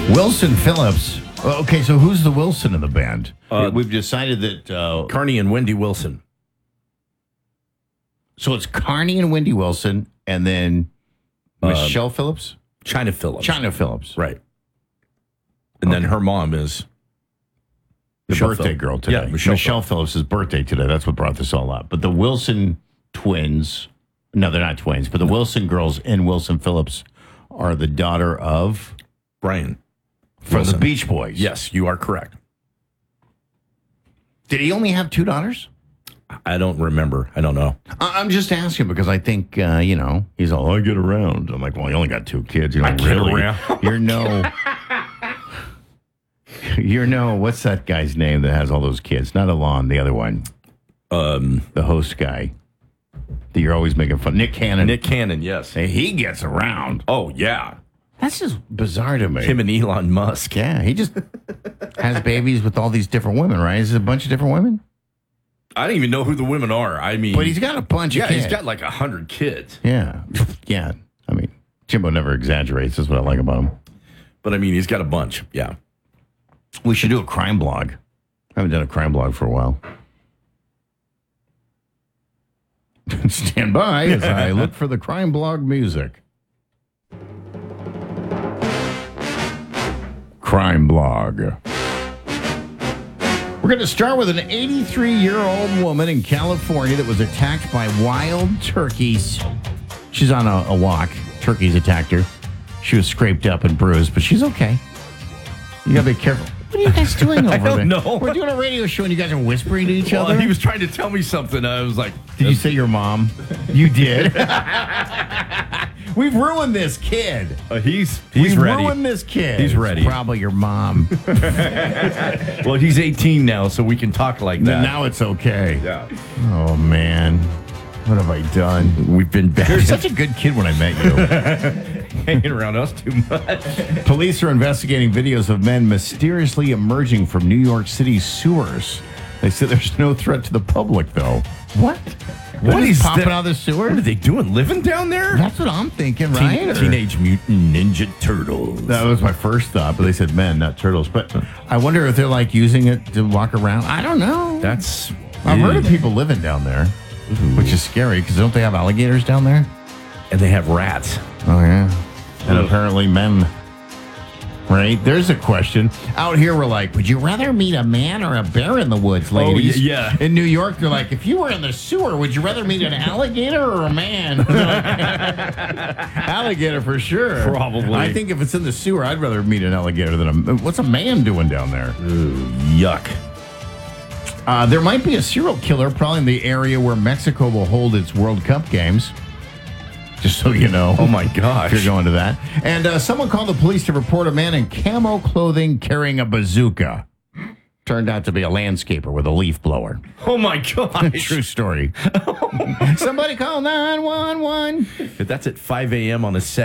Wilson Phillips. Okay, so who's the Wilson in the band? We've decided that... Carney and Wendy Wilson. So it's Carney and Wendy Wilson, and then Michelle Phillips? China Phillips. China Phillips. Right. And then her mom is... The birthday girl today. Yeah, Michelle Phillips' birthday today. That's what brought this all up. But the Wilson twins... No, they're not twins, but the Wilson girls and Wilson Phillips are the daughter of... Brian. From Wilson. the Beach Boys. Yes, you are correct. Did he only have 2 daughters? I don't remember. I don't know. I'm just asking because I think, he's all, I get around. I'm like, well, you only got 2 kids. You don't I get really. around. You're no, what's that guy's name that has all those kids? Not Alon, the other one. The host guy that you're always making fun. Nick Cannon. Nick Cannon, yes. Hey, he gets around. Oh, yeah. That's just bizarre to me. Him and Elon Musk. Yeah, he just has babies with all these different women, right? Is it a bunch of different women? I don't even know who the women are. I mean... But he's got a bunch of kids. He's got like 100 kids. Yeah. Yeah. I mean, Jimbo never exaggerates. That's what I like about him. But I mean, he's got a bunch. Yeah. We should do a crime blog. I haven't done a crime blog for a while. Stand by as I look for the crime blog music. Crime blog. We're going to start with an 83-year-old woman in California that was attacked by wild turkeys. She's on a walk. Turkeys attacked her. She was scraped up and bruised, but she's okay. You got to be careful. What are you guys doing over there? I don't know. We're doing a radio show and you guys are whispering to each other? He was trying to tell me something. I was like... Did you say your mom? You did? We've ruined this kid. He's We've ready. ruined this kid. He's ready. It's probably your mom. Well, he's 18 now, so we can talk like that. Now it's okay. Yeah. Oh, man. What have I done? We've been bad. You're such a good kid when I met you. Hanging around us too much. Police are investigating videos of men mysteriously emerging from New York City's sewers. They said there's no threat to the public, though. What? What is popping out of the sewer? What are they doing? Living down there? That's what I'm thinking, right? Teenage Mutant Ninja Turtles. That was my first thought, but they said men, not turtles. But I wonder if they're like using it to walk around. I don't know. I've heard of people living down there, which is scary because don't they have alligators down there? And they have rats. Oh, yeah. And apparently men. Right? There's a question. Out here, we're like, would you rather meet a man or a bear in the woods, ladies? Oh, yeah. In New York, they're like, if you were in the sewer, would you rather meet an alligator or a man? Alligator for sure. Probably. I think if it's in the sewer, I'd rather meet an alligator than a... What's a man doing down there? Ooh, yuck. There might be a serial killer probably in the area where Mexico will hold its World Cup games. Just so you know. Oh, my gosh. If you're going to that. And someone called the police to report a man in camo clothing carrying a bazooka. Turned out to be a landscaper with a leaf blower. Oh, my gosh. True story. Somebody call 911. That's at 5 a.m. on a Saturday.